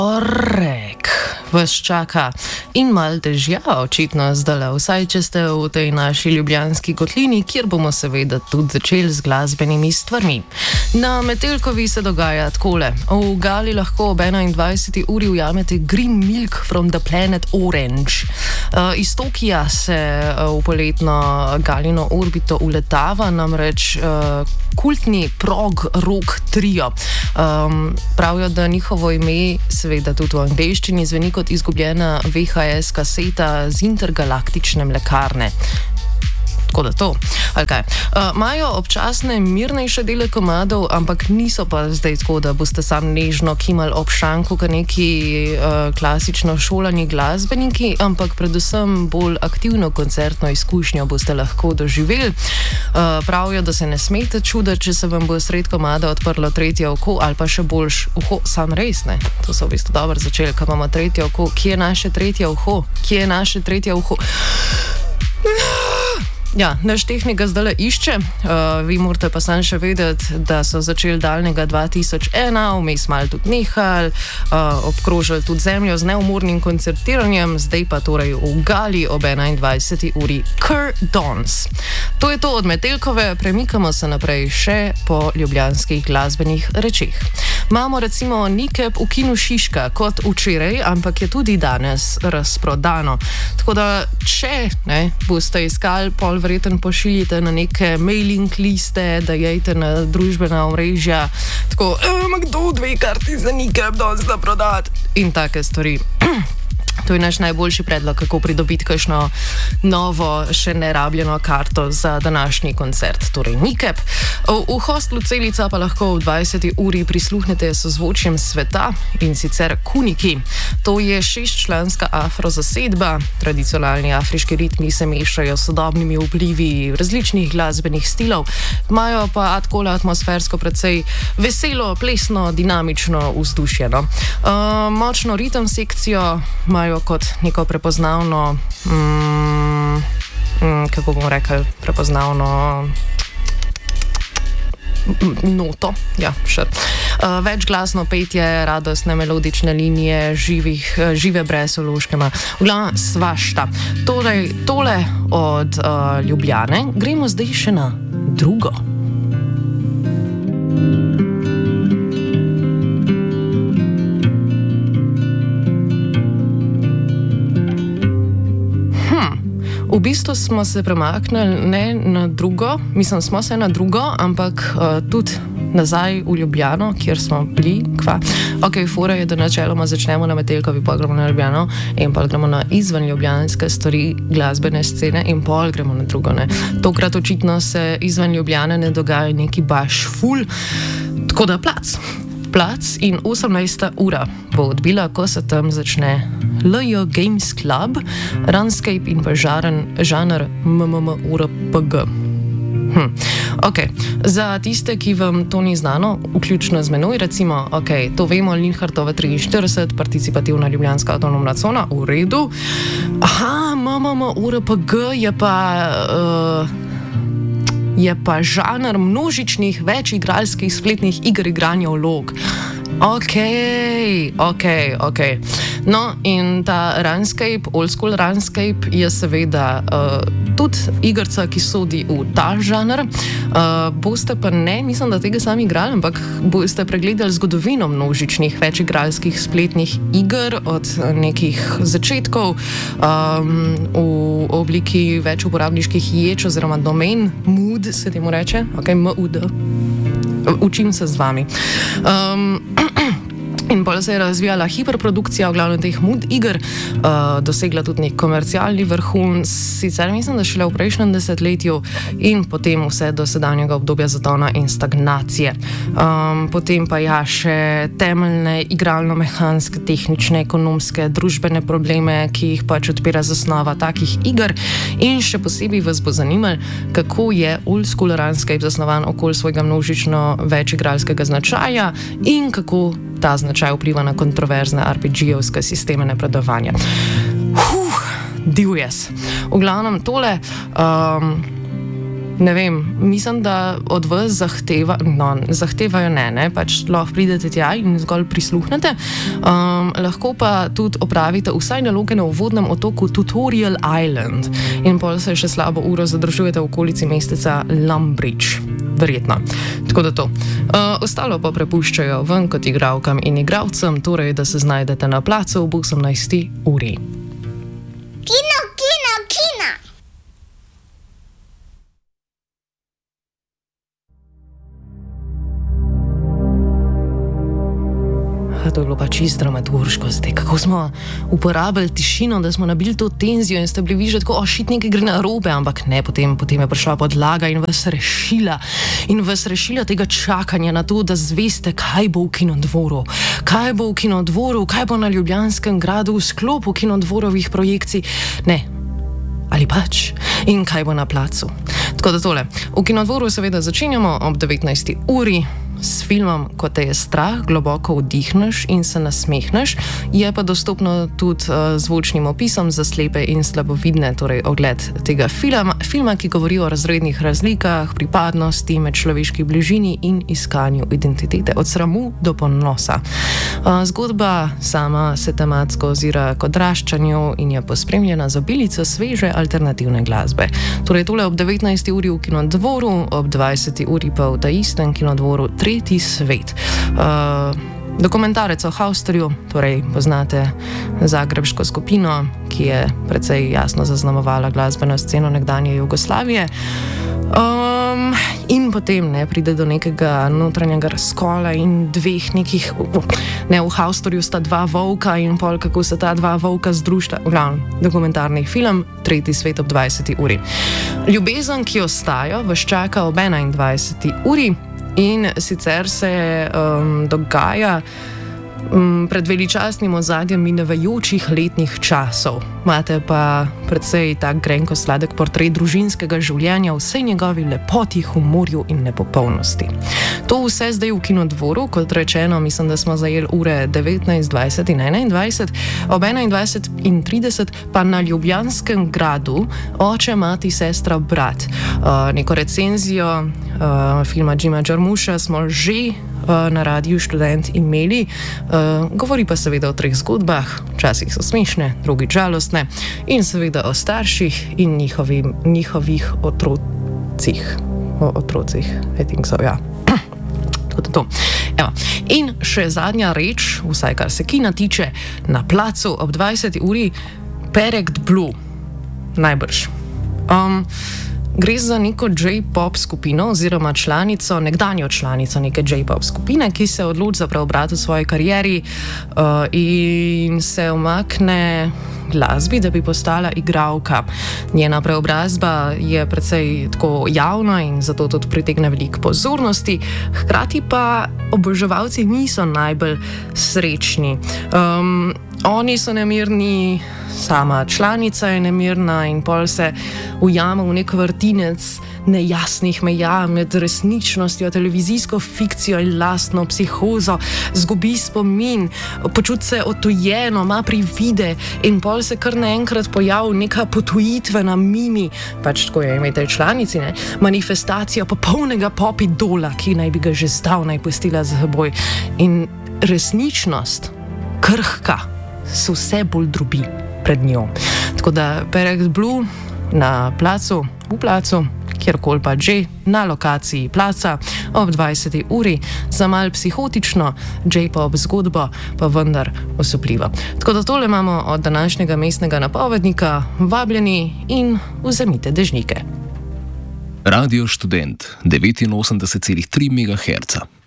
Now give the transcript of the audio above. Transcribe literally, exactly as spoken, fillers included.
Orek vas čaka in mal dežja, očitno zdaj, vsaj če ste v tej naši ljubljanski kotlini, kjer bomo seveda tudi začeli z glasbenimi stvarmi. Na Metelkovi se dogaja takole. V Gali lahko ob enaindvajseti uri ujamete Green Milk from the Planet Orange. Uh, iz Tokija se uh, v poletno Galino orbito uletava, namreč uh, kultni prog rock trio. Um, pravijo, da njihovo ime, seveda tudi v angleščini, zveni kot izgubljena V H S kaseta z intergalaktične mlekarne. Tako da to, ali kaj. Imajo uh, občasne mirnejše dele komadov, ampak niso pa zdaj tako, da boste sam nežno kimali ob šanku, kot neki uh, klasično šolani glasbeniki, ampak predvsem bolj aktivno koncertno izkušnjo boste lahko doživeli. Uh, pravijo, da se ne smete čuditi, če se vam bo sred komada odprlo tretje oko, ali pa še boljš uho, sam res ne. To so v bistvu dobro začeli, ko imamo tretje oko. Kje je naše tretje uho? Kje je naše tretje uho? Ja, naš tehnik ga zdaj išče, uh, vi morate pa sam še vedeti, da so začeli daljnega dva tisoč ena, vmes malo tudi nehali, uh, obkrožili tudi zemljo z neumornim koncertiranjem, zdaj pa torej v Gali ob enaindvajseti uri Ker Dons. To je to od Metelkove, premikamo se naprej še po ljubljanskih glasbenih rečeh. Imamo recimo Nikep v kinu Šiška kot včeraj, ampak je tudi danes razprodano. Tako da, če ne, boste iskali pol verjetno pošiljite na neke mailing liste, da jejte na družbena omrežja, tako, ima kdo dve karti za Nikep danes da prodati in take stvari. To je naš najboljši predlog, kako pridobiti kakšno novo, še nerabljeno karto za današnji koncert, torej Nikep. V hostlu Celica pa lahko v dvajseti uri prisluhnete sozvočjem sveta, in sicer Kuniki. To je šestčlanska afrozasedba, tradicionalni afriški ritmi se mešajo s sodobnimi vplivi različnih glasbenih stilov, imajo pa takole atmosfersko precej veselo, plesno, dinamično vzdušje. No? Uh, močno ritem sekcijo imajo kot neko prepoznavno, mm, mm, kako bomo rekli, prepoznavno noto, ja, še. Uh, večglasno petje, radostne melodične linije, živih, žive brez ološkema, v glavnem svašta. Torej, tole od uh, Ljubljane, gremo zdaj še na drugo. V bistvu smo se premaknili ne na drugo, mislim, smo se na drugo, ampak uh, tudi nazaj v Ljubljano, kjer smo bili, kva. Ok, fora je, da načeloma začnemo na Metelkovi, pa gremo na Ljubljano in pa gremo na izven ljubljanske stvari, glasbene scene in pol gremo na drugo, ne. Tokrat očitno se izven Ljubljane ne dogaja neki baš ful, tako da plac. Plac in osemnajsta ura bo odbila, ko se tam začne L J Games Club, Runscape in pa žaren, žanr M M M U R P G. Hm. Ok, za tiste, ki vam to ni znano, vključno z menoj, recimo, ok, to vemo, Linhartova triinštirideset, participativna ljubljanska avtonomna cona, v redu. Aha, M M M U R P G je pa... Uh, je pa žanr množičnih večigralskih spletnih iger igranja vlog. Ok, ok, ok. No, in ta Runscape, old school Runscape, je seveda uh, tudi igrca, ki sodi v ta žanr. Uh, boste pa ne, mislim, da tega sami igrali, ampak boste pregledali zgodovino množičnih večigralskih spletnih iger od nekih začetkov um, v obliki več uporabniških ječ oziroma domen, mood se temu reče, ok, M U D. Učim se z vami. Um, In bolj se je razvijala hiperprodukcija, v glavnem teh mood iger, uh, dosegla tudi nek komercialni vrhun, sicer mislim, da šele v prejšnjem desetletju in potem vse do sedanjega obdobja zatona in stagnacije. Um, potem pa ja še temeljne igralno-mehanske, tehnične, ekonomske, družbene probleme, ki jih pač odpira zasnova takih iger, in še posebej vas bo zanimalo, kako je old school Runscape zasnovan okoli svojega množično večigralskega značaja in kako ta značaj vpliva na kontroverzne R P G-ovske sisteme napredovanja. Huh, divjes. V glavnem tole, um, ne vem, mislim, da od vas zahteva, no, zahtevajo ne, ne, pač lahko pridete tja in zgolj prisluhnete. Um, lahko pa tudi opravite vsaj naloge na uvodnem otoku Tutorial Island in pol se še slabo uro zadržujete v okolici mesteca Lumbridge. Verjetno. Tako da to. Uh, ostalo pa prepuščajo ven kot igralkam in igralcem, torej da se znajdete na placu ob osemnajsti uri. Kino, kino, kino! To je bilo pa čisto dramaturško zdaj, kako smo uporabili tišino, da smo nabili to tenzijo in ste bili vi že tako, o šit, nekaj gre narobe, ampak ne, potem, potem je prišla podlaga in vas rešila in vas rešila tega čakanja na to, da zveste, kaj bo v Kinodvoru, kaj bo v Kinodvoru, kaj bo na Ljubljanskem gradu v sklopu Kinodvorovih projekcij, ne, ali pač, in kaj bo na placu. Tako da tole, v Kinodvoru seveda začenjamo ob devetnajsti uri, s filmom Ko te je strah, globoko vdihneš in se nasmehneš, je pa dostopno tudi uh, zvočnim opisom za slepe in slabovidne, torej ogled tega filma, filma, ki govori o razrednih razlikah, pripadnosti, medčloveški bližini in iskanju identitete, od sramu do ponosa. Uh, zgodba sama se tematsko ozira k odraščanju in je pospremljena z obilico sveže alternativne glasbe. Torej tole ob devetnajsti uri v Kinodvoru, ob dvajseti uri pa v ta istem Kinodvoru Tretji svet. Uh, dokumentarec o Hausterju, torej poznate zagrebško skupino, ki je precej jasno zaznamovala glasbeno sceno nekdanje Jugoslavije. Um, in potem ne pride do nekega notranjega razkola in dveh nekih, ne, v Hausterju sta dva volka in pol, kako se ta dva volka združita. Glavno, dokumentarni film Tretji svet ob dvajseti uri. Ljubezen, ki ostaja, vas čaka ob enaindvajseti uri. In sicer se um, dogaja um, pred veličastnim ozadjem minavajočih letnih časov. Imate pa precej tak grenko sladek portret družinskega življenja, vsej njegovi lepoti, humorju in nepopolnosti. To vse zdaj v Kinodvoru, kot rečeno, mislim, da smo zajeli ure devetnajst, dvajset in enaindvajset, ob enaindvajset in trideset pa na Ljubljanskem gradu Oče, mati, sestra, brat. Uh, neko recenzijo uh, filma Jima Jarmusha smo že uh, na Radiu Študent imeli, uh, govori pa seveda o treh zgodbah, včasih so smešne, drugič žalostne in seveda o starših in njihovi, njihovih otrocih. O otrocih, I think so, ja. To. Evo. In še zadnja reč, vsaj kar se kina tiče, na placu ob dvajseti uri Perfect Blue. Najbrž. Um, gre za neko J-pop skupino oziroma članico, nekdanjo članico neke J-pop skupine, ki se odloči za preobrat v svoji karieri uh, in se umakne glasbi, da bi postala igralka. Njena preobrazba je precej tako javna in zato tudi pritegne veliko pozornosti, hkrati pa oboževalci niso najbolj srečni. Um, oni so nemirni, sama članica je nemirna in pol se ujame v nek vrtinec nejasnih meja med resničnostjo, televizijsko fikcijo in lastno psihozo, zgubi spomin, počuti se odtujeno, ima privide in pol se kar naenkrat pojavi neka potujitvena mimi, pač tako je ime tej članici, ne, manifestacija popolnega pop idola, ki naj bi ga že zdavnaj pustila za seboj. In resničnost, krhka, se vse bolj drobi pred njo. Tako da Perfect Blue na placu, v placu, kjerkoli pa že, na lokaciji placa, ob dvajseti uri, za mal psihotično J-pop zgodbo, pa vendar osupljivo. Tako da tole imamo od današnjega mestnega napovednika, vabljeni in vzemite dežnike. Radio Študent devetinosemdeset celih tri megaherca.